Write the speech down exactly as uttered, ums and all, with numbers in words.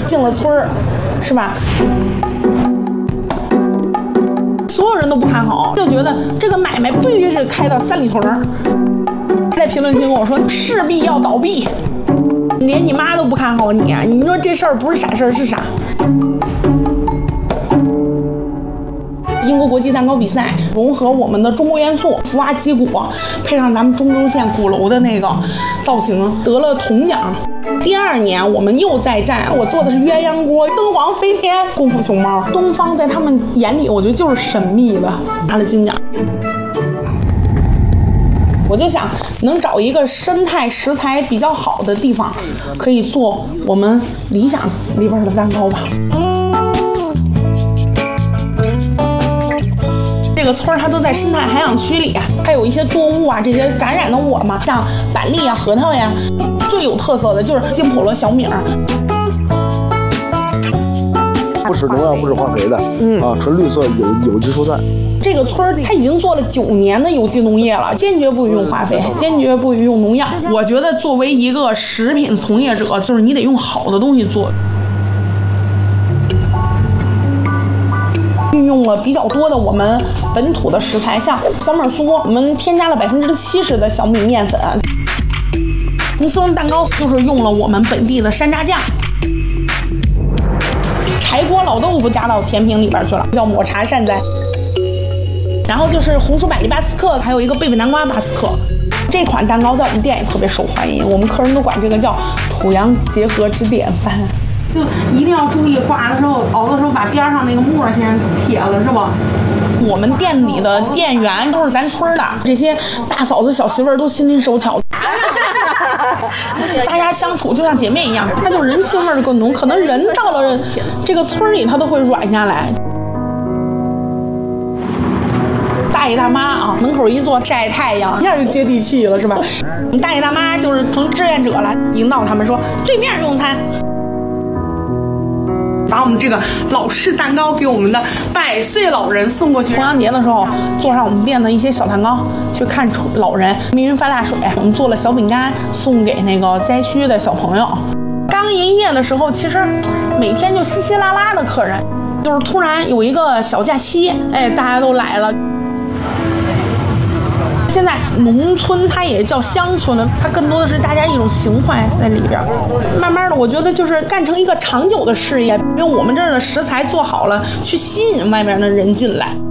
进了村儿，是吧？所有人都不看好，就觉得这个买卖必须是开到三里屯儿。在评论区跟我说，势必要倒闭，连你妈都不看好你啊！你说这事儿不是傻事儿是啥？英国国际蛋糕比赛融合我们的中国元素，福娃鸡骨配上咱们中州县鼓楼的那个造型，得了铜奖。第二年我们又再战，我做的是鸳鸯锅，灯皇飞天，功夫熊猫。东方在他们眼里，我觉得就是神秘的，拿了金奖。我就想能找一个生态食材比较好的地方，可以做我们理想里边的蛋糕吧。这个村儿它都在生态海养区里，还有一些作物啊，这些感染的我嘛，像板栗啊、核桃呀。最有特色的就是金普罗小米儿， 不使农药、不使化肥的，嗯啊，纯绿色有有机蔬菜。 这个村儿它已经做了九年的有机农业了，坚决不许用化肥，坚决不许用农药。我觉得作为一个食品从业者，就是你得用好的东西做。运用了比较多的我们本土的食材，像小米酥，我们添加了百分之七十的小米面粉。红丝绒蛋糕就是用了我们本地的山楂酱。柴锅老豆腐加到甜品里边去了，叫抹茶善哉。然后就是红薯百利巴斯克，还有一个贝贝南瓜巴斯克。这款蛋糕在我们店也特别受欢迎，我们客人都管这个叫土洋结合之典范。就一定要注意挂的时候，熬的时候把边上那个沫先撇了，是吧？我们店里的店员都是咱村的，这些大嫂子小媳妇儿都心灵手巧，大家相处就像姐妹一样，他就人情味更浓。可能人到了这个村里，他都会软下来。大爷大妈啊，门口一坐晒太阳，一下就接地气了，是吧？我们大爷大妈就是成志愿者了，引导他们说对面用餐。把我们这个老式蛋糕给我们的百岁老人送过去。重阳节的时候，做上我们店的一些小蛋糕，去看老人。命运发大水，我们做了小饼干送给那个灾区的小朋友。刚营业的时候，其实每天就稀稀拉拉的客人，就是突然有一个小假期，哎，大家都来了。现在农村它也叫乡村了，它更多的是大家一种情怀在里边。慢慢的，我觉得就是干成一个长久的事业，因为我们这儿的食材做好了，去吸引外面的人进来。